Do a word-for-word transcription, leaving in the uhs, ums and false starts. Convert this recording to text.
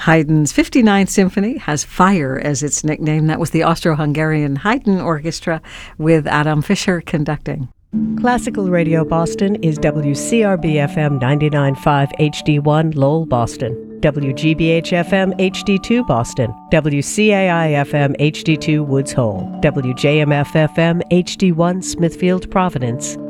Haydn's fifty-ninth Symphony has fire as its nickname. That was the Austro-Hungarian Haydn Orchestra with Adam Fischer conducting. Classical Radio Boston is W C R B F M ninety-nine point five H D one Lowell, Boston, W G B H F M H D two Boston, W C A I F M H D two Woods Hole, W J M F F M H D one Smithfield, Providence,